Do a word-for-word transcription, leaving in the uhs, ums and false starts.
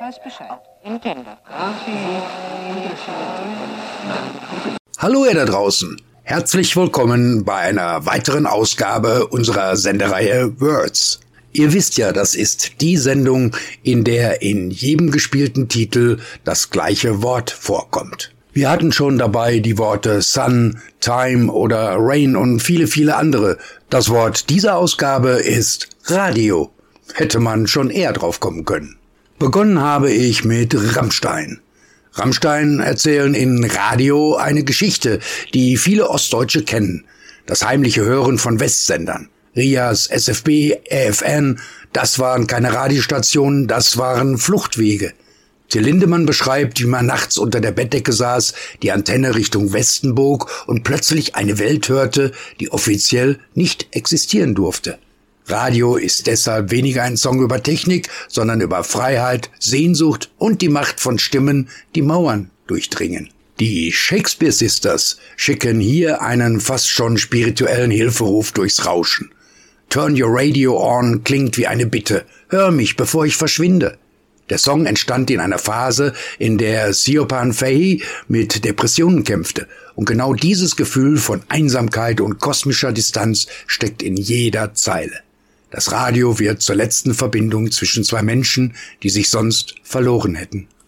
weiß Bescheid. Hallo ihr da draußen. Herzlich willkommen bei einer weiteren Ausgabe unserer Sendereihe Words. Ihr wisst ja, das ist die Sendung, in der in jedem gespielten Titel das gleiche Wort vorkommt. Wir hatten schon dabei die Worte Sun, Time oder Rain und viele, viele andere. Das Wort dieser Ausgabe ist Radio. Hätte man schon eher drauf kommen können. Begonnen habe ich mit Rammstein. Rammstein erzählen in Radio eine Geschichte, die viele Ostdeutsche kennen. Das heimliche Hören von Westsendern. R I A S, S F B, E F N, das waren keine Radiostationen, das waren Fluchtwege. Till Lindemann beschreibt, wie man nachts unter der Bettdecke saß, die Antenne Richtung Westen bog und plötzlich eine Welt hörte, die offiziell nicht existieren durfte. Radio ist deshalb weniger ein Song über Technik, sondern über Freiheit, Sehnsucht und die Macht von Stimmen, die Mauern durchdringen. Die Shakespeare Sisters schicken hier einen fast schon spirituellen Hilferuf durchs Rauschen. Turn your radio on klingt wie eine Bitte. Hör mich, bevor ich verschwinde. Der Song entstand in einer Phase, in der Siobhan Fahey mit Depressionen kämpfte. Und genau dieses Gefühl von Einsamkeit und kosmischer Distanz steckt in jeder Zeile. Das Radio wird zur letzten Verbindung zwischen zwei Menschen, die sich sonst verloren hätten.